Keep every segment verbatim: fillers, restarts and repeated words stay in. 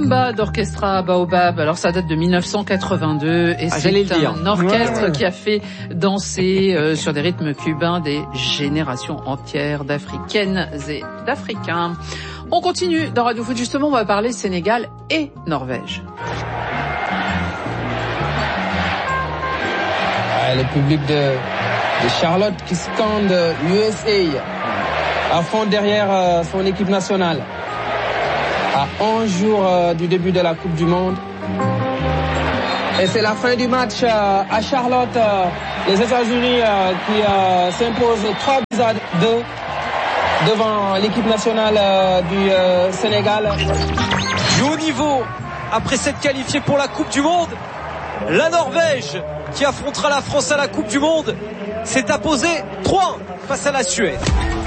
Rumba d'Orchestra Baobab. Alors ça date de mille neuf cent quatre-vingt-deux et ah, c'est un orchestre ouais, ouais. qui a fait danser euh, sur des rythmes cubains des générations entières d'Africaines et d'Africains. On continue dans Radio Foot, justement on va parler Sénégal et Norvège. Ah, le public de, de Charlotte qui scande U S A à fond derrière euh, son équipe nationale. À onze jours euh, du début de la Coupe du Monde. Et c'est la fin du match euh, à Charlotte. Euh, les États-Unis euh, qui euh, s'imposent trois buts à deux devant l'équipe nationale euh, du euh, Sénégal. Du haut niveau, après s'être qualifié pour la Coupe du Monde, la Norvège qui affrontera la France à la Coupe du Monde s'est imposée trois un face à la Suède.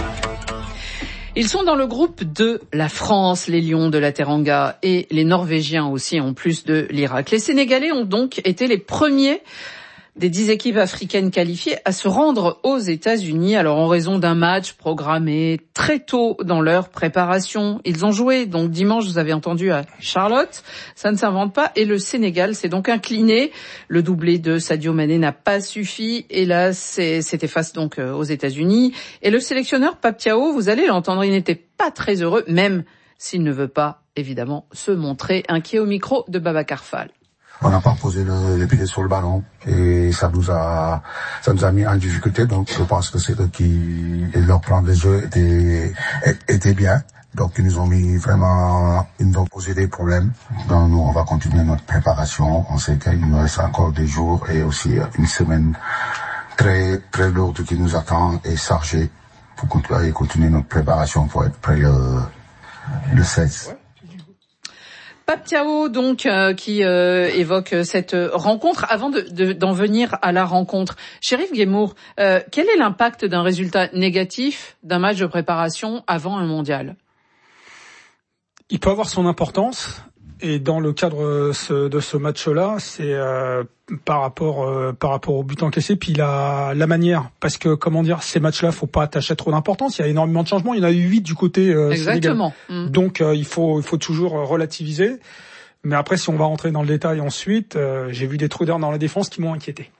Ils sont dans le groupe de la France, les Lions de la Teranga, et les Norvégiens aussi, en plus de l'Irak. Les Sénégalais ont donc été les premiers des dix équipes africaines qualifiées à se rendre aux États-Unis. Alors en raison d'un match programmé très tôt dans leur préparation, ils ont joué donc dimanche, vous avez entendu, à Charlotte. Ça ne s'invente pas et le Sénégal s'est donc incliné. Le doublé de Sadio Mané n'a pas suffi et là c'était face donc aux États-Unis. Et le sélectionneur Pape Thiaw, vous allez l'entendre, il n'était pas très heureux, même s'il ne veut pas évidemment se montrer inquiet au micro de Babacar Fall. On n'a pas posé le, les pieds sur le ballon et ça nous a, ça nous a mis en difficulté. Donc je pense que c'est eux qui, et leur plan de jeu était, était bien. Donc ils nous ont mis vraiment, ils nous ont posé des problèmes. Donc nous on va continuer notre préparation. On sait qu'il nous reste encore des jours et aussi une semaine très très lourde qui nous attend et chargée pour continuer, continuer notre préparation pour être prêt le, le seize. Pape Thiaw, donc, euh, qui euh, évoque cette rencontre. Avant de, de, d'en venir à la rencontre, Chérif Guémour, euh, quel est l'impact d'un résultat négatif d'un match de préparation avant un mondial ? Il peut avoir son importance. Et dans le cadre de ce match-là, c'est euh, par rapport euh, par rapport au but encaissé, puis la la manière, parce que comment dire, ces matchs-là, faut pas attacher trop d'importance. Il y a énormément de changements. Il y en a eu huit du côté euh, Exactement. Sénégal. Mmh. Donc euh, il faut il faut toujours relativiser. Mais après, si on va rentrer dans le détail ensuite, euh, j'ai vu des trous d'air dans la défense qui m'ont inquiété.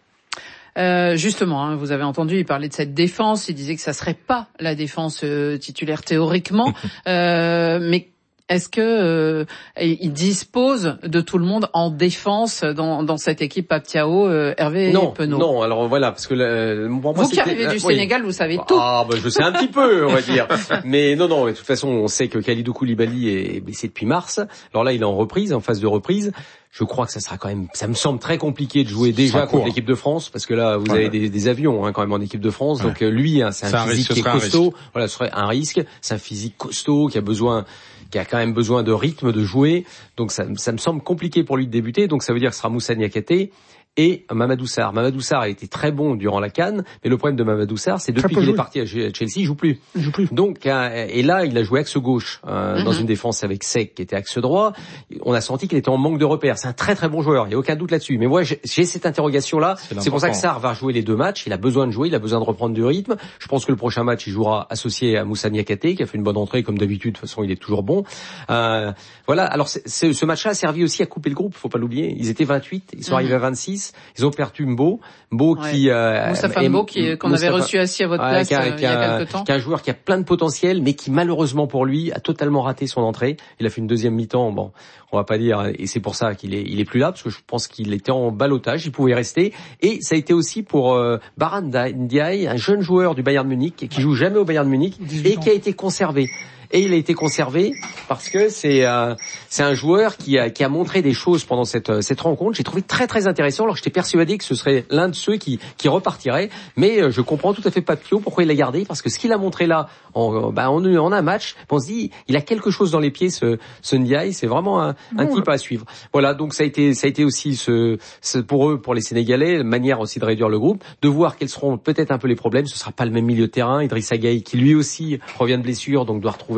Euh, justement, hein, vous avez entendu, il parlait de cette défense. Il disait que ça serait pas la défense euh, titulaire théoriquement, euh, mais est-ce que euh, il dispose de tout le monde en défense dans, dans cette équipe Pape Thiaw, euh, Hervé non, Penaud? Non, alors voilà, parce que le, pour moi, vous qui arrivez du euh, Sénégal, oui. Vous savez tout. Ah, bah je sais un petit peu, on va dire. Mais non, non, de toute façon, on sait que Kalidou Koulibaly est blessé depuis mars. Alors là, il est en reprise, en phase de reprise. Je crois que ça sera quand même, ça me semble très compliqué de jouer déjà contre l'équipe de France, parce que là, vous ouais. avez des, des avions hein, quand même en équipe de France. Ouais. Donc lui, hein, c'est un, c'est un physique risque, qui est costaud. Voilà, ce serait un risque. C'est un physique costaud qui a besoin. qui a quand même besoin de rythme, de jouer. Donc ça, ça me semble compliqué pour lui de débuter. Donc ça veut dire que ce sera Moussa Niakhaté et Mamadou Sarr. Mamadou Sarr a été très bon durant la CAN, mais le problème de Mamadou Sarr, c'est depuis qu'il jouer. est parti à Chelsea, il joue plus. Il joue plus. Donc et là, il a joué axe gauche euh, mm-hmm. dans une défense avec Seck qui était axe droit. On a senti qu'il était en manque de repères. C'est un très très bon joueur, il y a aucun doute là-dessus. Mais moi, j'ai, j'ai cette interrogation là. C'est, c'est pour ça que Sarr va jouer les deux matchs. Il a besoin de jouer, il a besoin de reprendre du rythme. Je pense que le prochain match, il jouera associé à Moussa Niakhaté qui a fait une bonne entrée comme d'habitude. De toute façon, il est toujours bon. Euh, voilà. Alors c'est, c'est, ce match-là a servi aussi à couper le groupe. Faut pas l'oublier. Ils étaient vingt-huit, ils sont mm-hmm. arrivés à vingt-six. Ils ont perdu Mbo, Mbo ouais. qui euh, Moustapha Mbo qui qu'on Moustapha, avait reçu assis à votre place ouais, qui a, euh, qui a, il y a quelques temps. Qui est un joueur qui a plein de potentiel, mais qui malheureusement pour lui a totalement raté son entrée. Il a fait une deuxième mi-temps, bon, on va pas dire, et c'est pour ça qu'il est, il est plus là, parce que je pense qu'il était en ballottage, il pouvait rester. Et ça a été aussi pour euh, Baran Ndiaye, un jeune joueur du Bayern Munich qui joue jamais au Bayern Munich et qui a été conservé. Et il a été conservé parce que c'est euh, c'est un joueur qui a qui a montré des choses pendant cette cette rencontre. J'ai trouvé très très intéressant. Alors j'étais persuadé que ce serait l'un de ceux qui qui repartirait, mais je comprends tout à fait Pape Thiaw pourquoi il l'a gardé, parce que ce qu'il a montré là en bah en, en un match, on se dit il a quelque chose dans les pieds ce ce Ndiaye, c'est vraiment un, un type à suivre. Voilà, donc ça a été ça a été aussi ce, ce pour eux, pour les Sénégalais, manière aussi de réduire le groupe, de voir quels seront peut-être un peu les problèmes. Ce sera pas le même milieu de terrain. Idrissa Gueye qui lui aussi revient de blessure, donc doit retrouver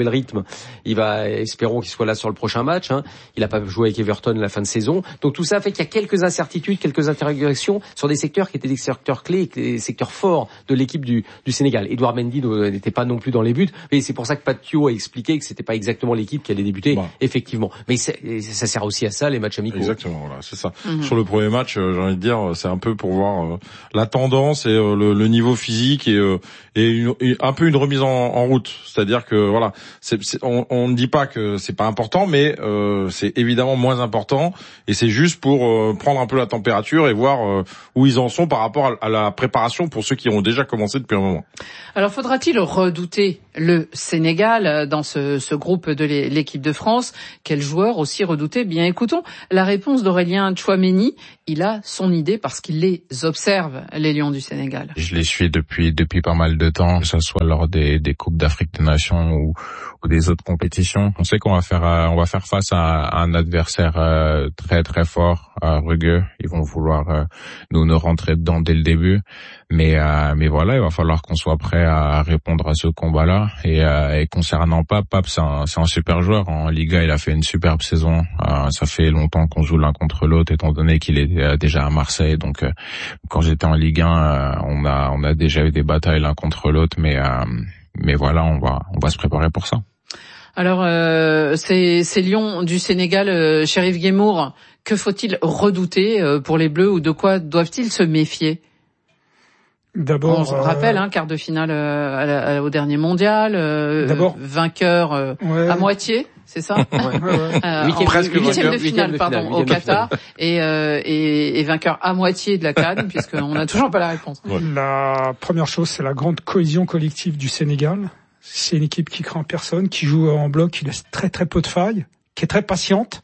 retrouver le rythme. Il va, espérons qu'il soit là sur le prochain match. Hein. Il a pas joué avec Everton la fin de saison. Donc tout ça fait qu'il y a quelques incertitudes, quelques interrogations sur des secteurs qui étaient des secteurs clés, des secteurs forts de l'équipe du, du Sénégal. Edouard Mendy n'était pas non plus dans les buts, et c'est pour ça que Pat Thio a expliqué que c'était pas exactement l'équipe qui allait débuter, bah. effectivement. Mais ça sert aussi à ça, les matchs amicaux. Exactement, voilà, c'est ça. Mm-hmm. Sur le premier match, euh, j'ai envie de dire, c'est un peu pour voir euh, la tendance et euh, le, le niveau physique et, euh, et, une, et un peu une remise en, en route. C'est-à-dire que voilà, c'est, c'est, on, on ne dit pas que c'est pas important, mais euh, c'est évidemment moins important, et c'est juste pour euh, prendre un peu la température et voir euh, où ils en sont par rapport à, à la préparation pour ceux qui ont déjà commencé depuis un moment. Alors faudra-t-il redouter le Sénégal dans ce, ce groupe de l'équipe de France? Quel joueur aussi redouté? Bien, écoutons la réponse d'Aurélien Tchouaméni. Il a son idée parce qu'il les observe, les Lions du Sénégal. Je les suis depuis depuis pas mal de temps, que ce soit lors des, des coupes d'Afrique des Nations ou, ou des autres compétitions. On sait qu'on va faire euh, on va faire face à, à un adversaire euh, très très fort, euh, rugueux. Ils vont vouloir euh, nous nous rentrer dedans dès le début, mais euh, mais voilà, il va falloir qu'on soit prêt à répondre à ce combat-là. Et, euh, et concernant Pape, Pape c'est un c'est un super joueur. En Liga, il a fait une superbe saison. Euh, ça fait longtemps qu'on joue l'un contre l'autre, étant donné qu'il est euh, déjà à Marseille. Donc euh, quand j'étais en Ligue un, euh, on a on a déjà eu des batailles l'un contre l'autre, mais euh, mais voilà, on va on va se préparer pour ça. Alors, euh, ces, ces Lions du Sénégal, euh, Chérif Guémour, que faut-il redouter euh, pour les Bleus, ou de quoi doivent-ils se méfier? D'abord, on se rappelle, hein, quart de finale euh, à la, à, au dernier mondial, euh, d'abord, vainqueur euh, ouais. à moitié, c'est ça? ouais, ouais, ouais. Euh, huitième, presque huitième de finale, de pardon, finale, au Qatar, et, euh, et, et vainqueur à moitié de la CAN, puisqu'on n'a toujours pas la réponse. Ouais. La première chose, c'est la grande cohésion collective du Sénégal. C'est une équipe qui craint personne, qui joue en bloc, qui laisse très très peu de failles, qui est très patiente.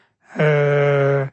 Euh,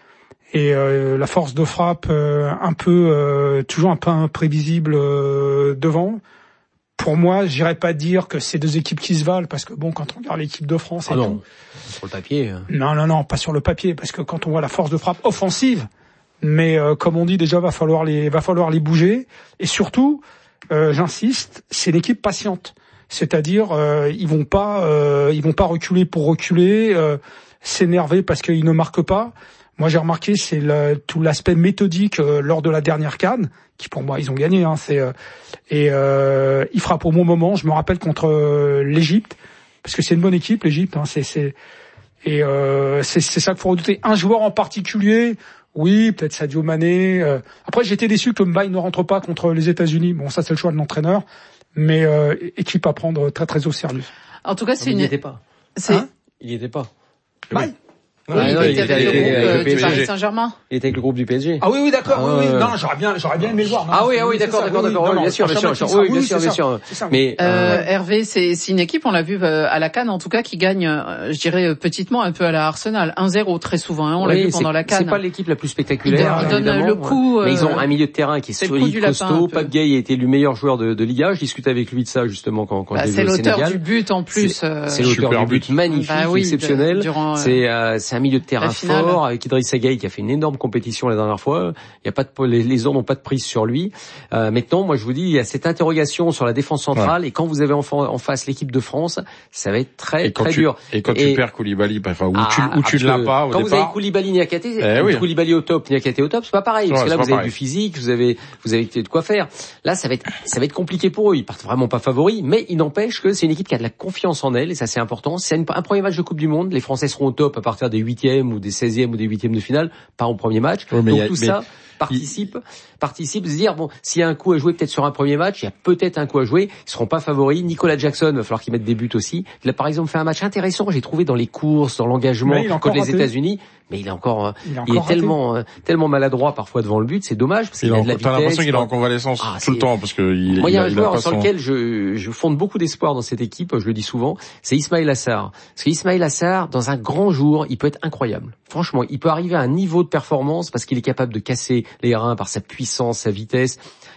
et euh, la force de frappe euh, un peu, euh, toujours un peu imprévisible euh, devant. Pour moi, j'irais pas dire que c'est deux équipes qui se valent, parce que bon, quand on regarde l'équipe de France et ah non, tout, sur le papier. Hein. Non, non, non, pas sur le papier, parce que quand on voit la force de frappe offensive, mais euh, comme on dit déjà, va falloir les, va falloir les bouger. Et surtout, euh, j'insiste, c'est une équipe patiente. C'est-à-dire, euh, ils vont pas, euh, ils vont pas reculer pour reculer, euh, s'énerver parce qu'ils ne marquent pas. Moi, j'ai remarqué, c'est le, tout l'aspect méthodique euh, lors de la dernière CAN, qui pour moi, ils ont gagné. Hein, c'est euh, et euh, ils frappent au bon moment. Je me rappelle contre euh, l'Égypte, parce que c'est une bonne équipe, l'Égypte. Hein, c'est, c'est et euh, c'est, c'est ça qu'il faut redouter. Un joueur en particulier. Oui, peut-être Sadio Mané. Euh. Après, j'étais déçu que Mbaye ne rentre pas contre les États-Unis. Bon, ça, c'est le choix de l'entraîneur. Mais euh, équipe à prendre très très au sérieux. En tout cas, c'est il une. Il n'y était pas. C'est... Hein il n'y était pas. Oui. Oui, ah, il, non, il était avec le groupe du Paris Saint-Germain. Il était avec le groupe du P S G. Ah oui, oui, d'accord. Ah, oui, oui. Euh... Non, j'aurais bien, j'aurais bien aimé le voir. Non, ah oui, ah oui, d'accord, d'accord, oui, d'accord. Oui, bien sûr, bien sûr, bien sûr. Oui, bien sûr, bien sûr. Mais euh, Hervé, c'est, c'est une équipe, on l'a vu à la CAN, en tout cas, qui gagne, je dirais petitement un peu à la Arsenal, un zéro très souvent. Hein, on oui, l'a vu pendant la CAN. C'est pas l'équipe la plus spectaculaire. Ils donnent le coup. Mais ils ont un milieu de terrain qui est solide, costaud. Pape Gueye a été le meilleur joueur de, de Liga. Je discutais avec lui de ça justement quand quand j'ai vu au Sénégal. C'est l'auteur du but en plus. C'est l'auteur du but magnifique, exceptionnel. C'est c'est un milieu de terrain fort avec Idriss Gueye qui a fait une énorme compétition la dernière fois. Il y a pas de les, les ordres n'ont pas de prise sur lui. Euh, maintenant, moi je vous dis, il y a cette interrogation sur la défense centrale ouais. et quand vous avez en, en face l'équipe de France, ça va être très très tu, dur. Et quand et, tu perds Koulibaly, enfin où ah, tu où tu ne l'as pas au quand départ. Quand vous avez Koulibaly, Niakhaté, eh oui. Koulibaly au top, Niakhaté au top, c'est pas pareil parce ouais, que là vous pareil. avez du physique, vous avez vous avez de quoi faire. Là, ça va être ça va être compliqué pour eux. Ils partent vraiment pas favoris, mais il n'empêche que c'est une équipe qui a de la confiance en elle et ça c'est important. C'est une, un premier match de Coupe du Monde. Les Français seront au top à partir des huitièmes ou des seizièmes ou des huitièmes de finale, pas au premier match. Oui, Donc a, tout ça participe, il... participe, se dire bon, s'il y a un coup à jouer peut-être sur un premier match, il y a peut-être un coup à jouer. Ils seront pas favoris. Nicolas Jackson, va falloir qu'il mette des buts aussi. Il a par exemple fait un match intéressant, j'ai trouvé dans les courses, dans l'engagement contre les États-Unis. Mais il est encore, il, il est tellement, euh, tellement maladroit parfois devant le but, c'est dommage parce qu'il il a de la vitesse. T'as l'impression qu'il est en convalescence ah, tout le temps parce que il, moi il y a un il joueur a sur son... lequel je, je fonde beaucoup d'espoir dans cette équipe, je le dis souvent, c'est Ismaïla Sarr. Parce qu'Ismaïla Sarr, dans un grand jour, il peut être incroyable. Franchement, il peut arriver à un niveau de performance parce qu'il est capable de casser les reins par sa puissance, sa vitesse.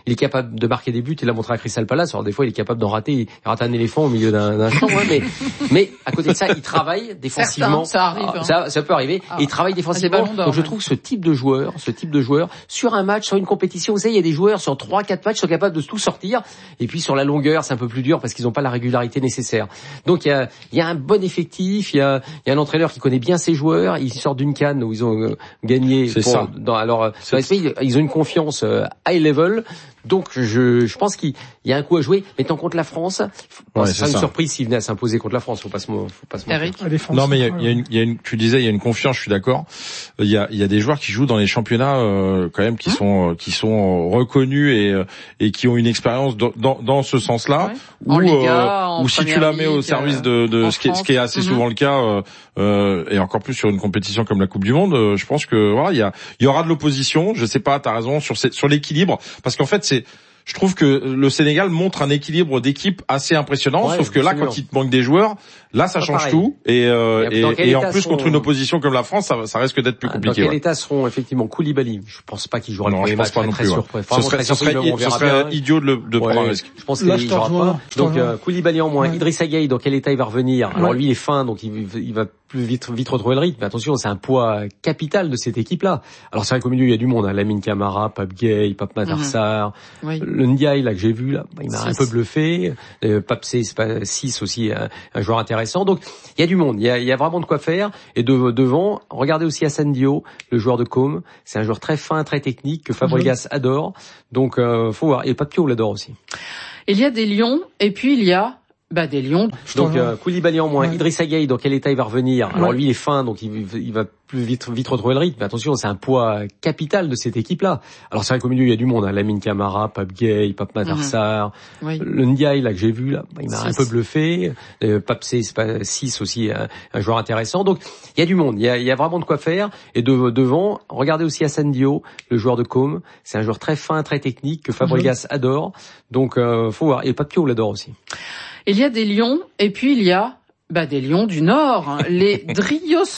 il est capable de marquer des buts. Il l'a montré à Crystal Palace. Alors des fois, il est capable d'en rater. Il rate un éléphant au milieu d'un, d'un champ. Ouais, mais, mais à côté de ça, il travaille défensivement. Certains, ça arrive. Hein. Ça, ça peut arriver. Ah, et il travaille défensivement. Donc je trouve que ce type de joueur, ce type de joueur, sur un match, sur une compétition, vous savez, il y a des joueurs sur trois, quatre matchs qui sont capables de tout sortir. Et puis sur la longueur, c'est un peu plus dur parce qu'ils n'ont pas la régularité nécessaire. Donc il y a, il y a un bon effectif. Il y a, il y a un entraîneur qui connaît bien ses joueurs. Ils sortent d'une CAN où ils ont euh, gagné. C'est pour, ça. Dans, alors, dans l'esprit, ils ont une confiance euh, high level. Donc je, je pense qu'il y a un coup à jouer. Mettant contre la France, bon, ouais, ce serait une ça. surprise s'il venait à s'imposer contre la France. Faut pas se, faut pas se mentir. Non, mais il y a, il y a une, il y a une, tu disais, il y a une confiance. Je suis d'accord. Il y a, il y a des joueurs qui jouent dans les championnats euh, quand même qui mmh. sont, qui sont reconnus et et qui ont une expérience dans, dans, dans ce sens-là. Ouais. En ou Liga, en ou si tu la mets au service de, de ce qui est, ce qui est assez mmh. souvent le cas, euh, euh, et encore plus sur une compétition comme la Coupe du Monde. Euh, je pense que voilà, il y a, il y aura de l'opposition. Je sais pas, t'as raison sur ces, sur l'équilibre, parce qu'en fait c'est je trouve que le Sénégal montre un équilibre d'équipe assez impressionnant, ouais, sauf que là, quand il te manque des joueurs, là, ça change pareil. tout. Et, euh, et, et, et en plus, seront... contre une opposition comme la France, ça, ça risque d'être plus compliqué. Dans quel ouais. état seront effectivement Koulibaly? Je pense pas qu'il jouera non, le premier match. Non, je pense pas non plus. Ouais. Ce serait, ce serait, ce serait idiot de, le, de ouais, prendre un risque. Je pense qu'il jouera pas. Donc euh, Koulibaly en moins. Ouais. Idrissa Gueye, dans quel état il va revenir? Alors lui, il est fin, donc il, il va plus vite, vite retrouver le rythme. Mais attention, c'est un poids capital de cette équipe-là. Alors c'est vrai qu'au milieu, il y a du monde. Hein. Lamine Camara, Pape Gueye, Pape Matar Sarr, mm-hmm. oui. le Ndiaye là que j'ai vu là, il m'a six. un peu bluffé. Euh, Pape C, c'est pas six aussi, un, un joueur intéressant. Donc il y a du monde. Il y a, il y a vraiment de quoi faire. Et de, devant, regardez aussi Assane Dio, le joueur de Com. C'est un joueur très fin, très technique que Fabregas mm-hmm. adore. Donc euh, faut voir. Et Papio l'adore aussi. Il y a des lions et puis il y a bah des lions. Donc euh, Koulibaly en moins. Ouais. Idrissa Gueye, dans quel état il va revenir? Alors ouais. lui, il est fin, donc il, il va plus vite, vite retrouver le rythme. Mais attention, c'est un poids capital de cette équipe-là. Alors c'est vrai qu'au milieu, il y a du monde. Hein. Lamine Camara, Pape Gueye, Pape Matar Sarr, mm-hmm. oui. le Ndiaye là que j'ai vu là, il m'a six. un peu bluffé. Euh, Pape C, c'est pas six aussi, un, un joueur intéressant. Donc il y a du monde. Il y a, il y a vraiment de quoi faire. Et de, devant, regardez aussi Assane Dio, le joueur de Com. C'est un joueur très fin, très technique que Fabregas mm-hmm. adore. Donc euh, faut voir. Et Papio l'adore aussi. Il y a des lions et puis il y a bah des lions du Nord, hein, les Drios